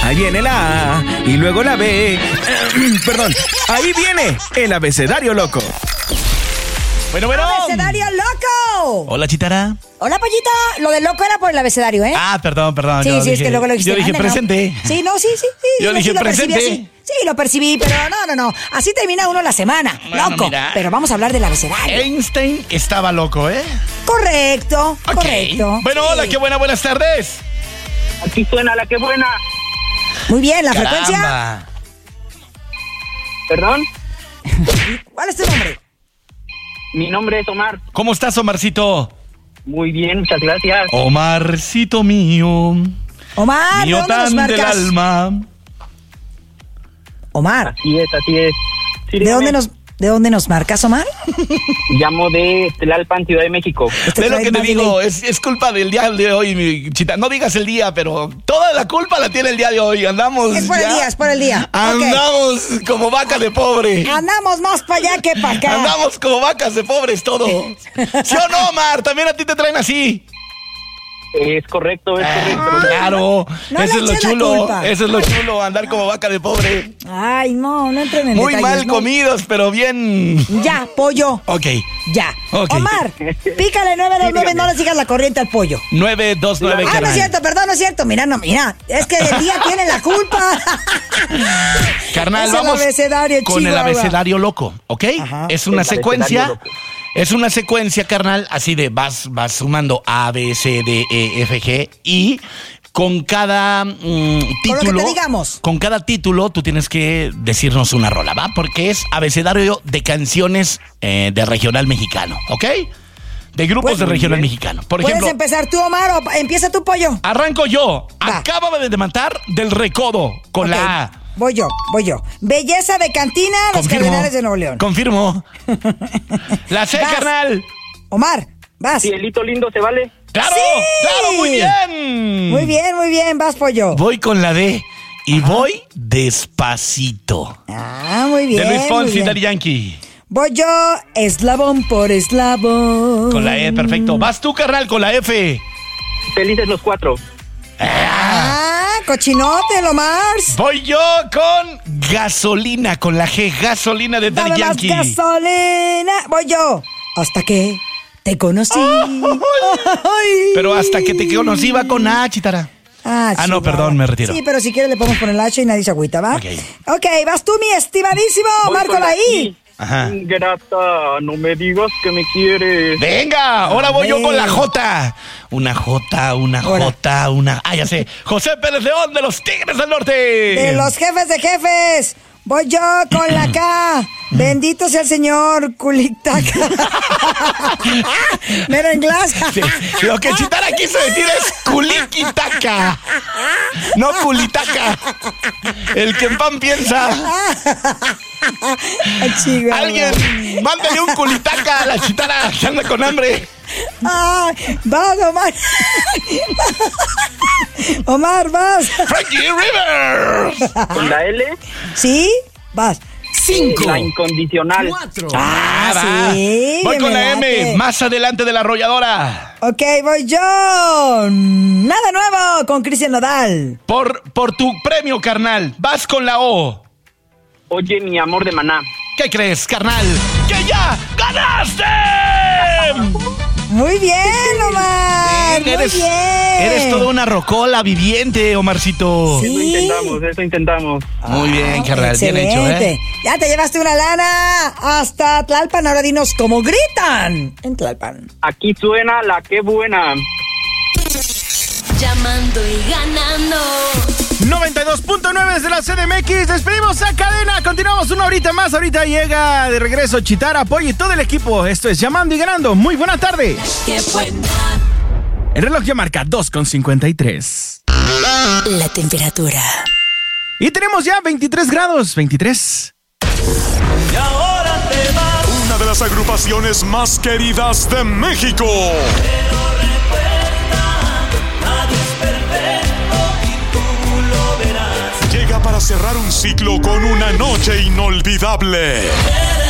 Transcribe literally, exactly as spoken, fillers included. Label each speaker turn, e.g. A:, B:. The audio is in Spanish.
A: Ahí viene la A y luego la B. Perdón, ahí viene el abecedario loco. Bueno, bueno.
B: ¡Abecedario loco!
A: Hola, Chitara.
B: Hola, pollito. Lo del loco era por el abecedario, ¿eh?
A: Ah, perdón, perdón.
B: Sí,
A: yo
B: sí,
A: dije,
B: es que luego lo dijiste.
A: Yo dije
B: Anda,
A: presente.
B: No. Sí, no, sí, sí. sí
A: yo
B: no,
A: dije
B: sí, lo
A: presente.
B: percibí así. Sí, lo percibí, pero no, no, no. Así termina uno la semana.
A: Bueno,
B: loco.
A: mira.
B: Pero vamos a hablar del abecedario.
A: Einstein estaba loco, ¿eh?
B: Correcto,
A: Ok.
B: correcto.
A: Bueno,
B: Sí.
A: hola, qué buena, buenas tardes.
C: Aquí suena la que buena.
B: Muy bien, la
A: Caramba.
B: frecuencia.
C: ¿Perdón?
B: ¿Cuál es tu nombre?
C: Mi nombre es Omar.
A: ¿Cómo estás, Omarcito?
C: Muy bien, muchas gracias.
A: Omarcito mío.
B: Omar, ¿de
A: mío
B: dónde nos
A: tan del
B: marcas?
A: alma.
B: Omar,
C: Así es, así es. Sí,
B: ¿de
C: dígame.
B: dónde nos, ¿de dónde nos marcas, Omar?
C: Llamo de Tlalpan, Ciudad de México.
B: Este
A: Ve lo
B: trae
A: que te
B: más
A: digo,
B: delay.
A: es, es culpa del día de hoy, mi Chita. No digas el día, pero toda la culpa la tiene el día de hoy. Andamos.
B: Es por el
A: ya-
B: día, es por el día.
A: Andamos como vaca de pobre.
B: Andamos más para allá que para acá.
A: Andamos como vacas de pobres todo. ¿Sí o no, Omar? También a ti te traen así.
C: Es correcto, es correcto.
A: Claro,
B: No
A: eso
B: le
A: es lo
B: eches la
A: chulo.
B: culpa.
A: Eso es lo chulo, andar como vaca de pobre.
B: Ay, no, no entren en
A: Muy
B: detalles,
A: mal
B: no.
A: comidos, pero bien.
B: Ya, pollo.
A: Ok.
B: Ya.
A: Ok.
B: Omar, pícale nueve dos nueve, no le sigas la corriente al pollo.
A: nueve dos nueve,
B: Ah, no
A: carnal.
B: es cierto, perdón, no es cierto. Mira, no, mira. Es que el día tiene la culpa.
A: Carnal,
B: Es el
A: vamos
B: abecedario,
A: con el
B: Chihuahua.
A: abecedario loco, ¿ok?
B: Ajá.
A: Es una
C: El
A: secuencia.
C: abecedario loco.
A: Es una secuencia, carnal, así de vas, vas sumando A, B, C, D, E, F, G y con cada mm, título.
B: te digamos.
A: Con cada título tú tienes que decirnos una rola, ¿va? Porque es abecedario de canciones eh, de regional mexicano, ¿ok? De grupos
B: Pues,
A: de
B: muy
A: regional
C: bien.
A: mexicano. Por
B: ¿Puedes
A: ejemplo,
B: empezar tú, Omar, o empieza tu pollo?
A: arranco yo.
B: Va.
A: Acábame de matar del recodo con
B: Ok,
A: la A.
B: Voy yo, voy yo. Belleza de cantina, los
A: Confirmo.
B: Cardenales de Nuevo León.
A: Confirmo. La C,
B: Vas.
A: carnal.
B: Omar, vas.
C: Cielito lindo, ¿se vale?
A: ¡Claro!
B: ¡Sí!
A: ¡Claro! ¡Muy bien!
B: Muy bien, muy bien, vas, pollo.
A: Voy con la D y voy despacito.
B: Ah, muy bien.
A: de Luis
B: muy
A: Fonsi y
B: bien.
A: Daddy Yankee.
B: Voy yo, eslabón por eslabón.
A: Con la E, perfecto. Vas tú, carnal, con la F.
C: Felices los cuatro.
B: Ah, cochinote, Lomars.
A: Voy yo con gasolina, con la G. Gasolina de Daddy
B: Dame más
A: Yankee.
B: gasolina. Voy yo. Hasta que te conocí. Ay.
A: Pero hasta que te conocí va con A, Chitara.
B: Ah,
A: Ah, no,
B: Chihuahua.
A: perdón, me retiro.
B: Sí, pero si quieres le podemos poner el H y nadie se agüita, ¿va?
A: Ok.
B: Ok, vas tú, mi estimadísimo
C: Voy
B: Marco
C: con la
B: ahí.
C: I.
A: Ajá.
C: Ingrata, no me digas que me quieres.
A: Venga, ahora voy yo
B: ver.
A: con la J. Una J, una
B: Ahora.
A: J, una... Ah, ya sé. José Pérez León de los Tigres del Norte.
B: De los jefes de jefes. Voy yo con la K. Bendito sea el señor Culitaca. Mero en glass.
A: Sí, lo que Chitara quiso decir es culiquitaca. No culitaca. El que en pan piensa.
B: Ay, Chihuahua.
A: Alguien, mándale un culitaca a la Chitara que anda con hambre.
B: Ay, vas, Omar. Omar, vas.
A: Frankie Rivers.
C: Con la L,
B: ¿Sí? Vas.
C: la incondicional.
A: Ah, va.
B: sí,
A: Voy con
B: me
A: la
B: late.
A: M, más adelante de la arrolladora.
B: Ok, voy yo. Nada nuevo con Cristian Nodal.
A: Por, por tu premio, carnal. Vas con la O.
C: Oye, mi amor de maná.
A: ¿Qué crees, carnal? ¡Que ya ganaste!
B: Muy bien, Omar. Muy
A: eres,
B: bien.
A: eres toda una rocola viviente, Omarcito.
B: Sí.
C: Eso intentamos, eso intentamos.
A: Muy bien,
B: Ah,
A: carnal, bien hecho,
B: excelente.
A: ¿eh?
B: Ya te llevaste una lana hasta Tlalpan. Ahora dinos cómo gritan en Tlalpan.
C: Aquí suena la que buena.
D: Llamando y ganando.
A: noventa y dos punto nueve desde la C D M X. Despedimos a Cadena. Continuamos una horita más. Ahorita llega de regreso Chitara, Pollo y todo el equipo. Esto es Llamando y Ganando. Muy buena tarde.
D: Qué buena.
A: El reloj ya marca dos con cincuenta y tres.
D: La temperatura.
A: Y tenemos ya veintitrés grados. veintitrés.
E: Una de las agrupaciones más queridas de México. Llega para cerrar un ciclo con una noche inolvidable.